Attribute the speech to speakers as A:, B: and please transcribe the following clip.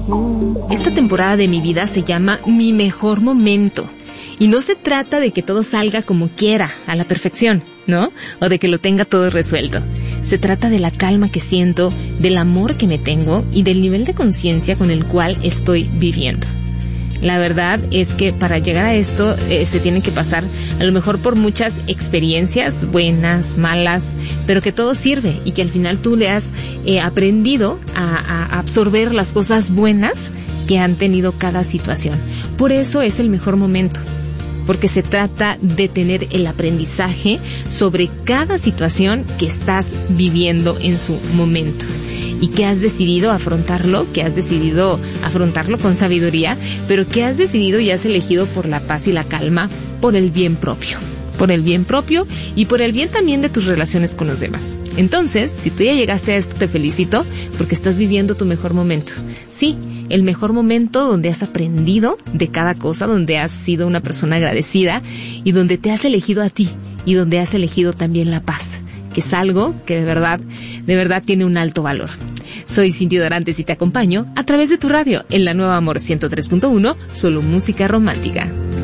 A: Esta temporada de mi vida se llama Mi Mejor Momento. Y no se trata de que todo salga como quiera, a la perfección, ¿no? O de que lo tenga todo resuelto. Se trata de la calma que siento, del amor que me tengo y del nivel de conciencia con el cual estoy viviendo. La verdad es que para llegar a esto se tiene que pasar a lo mejor por muchas experiencias, buenas, malas, pero que todo sirve y que al final tú le has aprendido a absorber las cosas buenas que han tenido cada situación. Por eso es el mejor momento, porque se trata de tener el aprendizaje sobre cada situación que estás viviendo en su momento y que has decidido afrontarlo, con sabiduría, pero que has decidido y has elegido por la paz y la calma, por el bien propio y por el bien también de tus relaciones con los demás. Entonces, si tú ya llegaste a esto, te felicito porque estás viviendo tu mejor momento. Sí, el mejor momento donde has aprendido de cada cosa, donde has sido una persona agradecida y donde te has elegido a ti y donde has elegido también la paz, que es algo que de verdad tiene un alto valor. Soy Cindy Dorantes y te acompaño a través de tu radio en la Nueva Amor 103.1, solo música romántica.